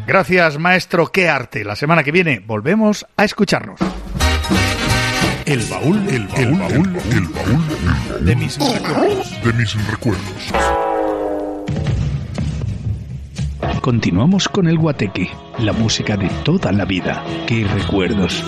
Gracias, maestro, qué arte. La semana que viene volvemos a escucharnos. El baúl de mis recuerdos. Continuamos con el Guateque, la música de toda la vida. ¡Qué recuerdos!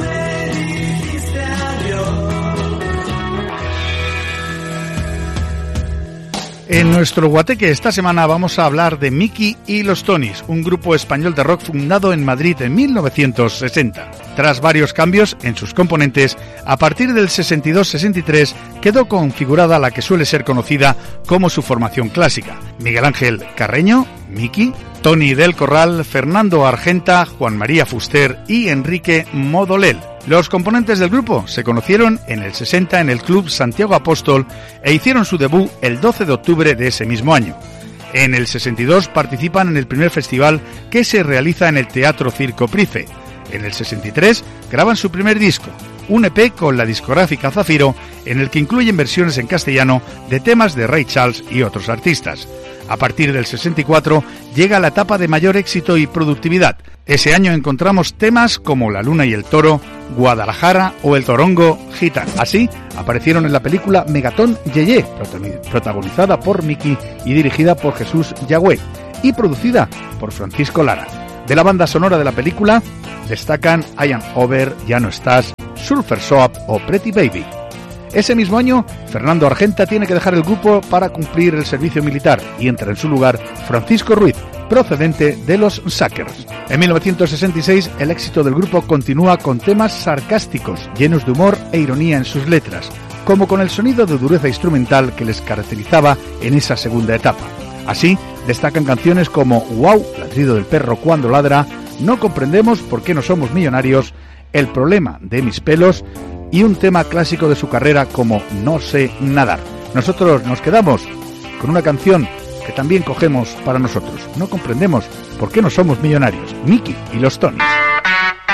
En nuestro Guateque esta semana vamos a hablar de Miki y los Tonys, un grupo español de rock fundado en Madrid en 1960. Tras varios cambios en sus componentes, a partir del 62-63 quedó configurada la que suele ser conocida como su formación clásica. Miguel Ángel Carreño, Miki, Tony del Corral, Fernando Argenta, Juan María Fuster y Enrique Modolel. Los componentes del grupo se conocieron en el 60 en el Club Santiago Apóstol e hicieron su debut el 12 de octubre de ese mismo año. En el 62 participan en el primer festival que se realiza en el Teatro Circo Price. En el 63 graban su primer disco, un EP con la discográfica Zafiro, en el que incluyen versiones en castellano de temas de Ray Charles y otros artistas. A partir del 64 llega la etapa de mayor éxito y productividad. Ese año encontramos temas como La Luna y el Toro, Guadalajara o El Torongo Gitano. Así aparecieron en la película Megatón Yeye, protagonizada por Miki y dirigida por Jesús Yagüe y producida por Francisco Lara. De la banda sonora de la película destacan I Am Over, Ya No Estás, Surfer Soap o Pretty Baby. Ese mismo año, Fernando Argenta tiene que dejar el grupo para cumplir el servicio militar y entra en su lugar Francisco Ruiz, procedente de los Suckers. En 1966, el éxito del grupo continúa con temas sarcásticos, llenos de humor e ironía en sus letras, como con el sonido de dureza instrumental que les caracterizaba en esa segunda etapa. Así, destacan canciones como Wow, ladrido del perro cuando ladra, No comprendemos por qué no somos millonarios, El problema de mis pelos y un tema clásico de su carrera como No sé nadar. Nosotros nos quedamos con una canción que también cogemos para nosotros. No comprendemos por qué no somos millonarios. Miki y los Tonys.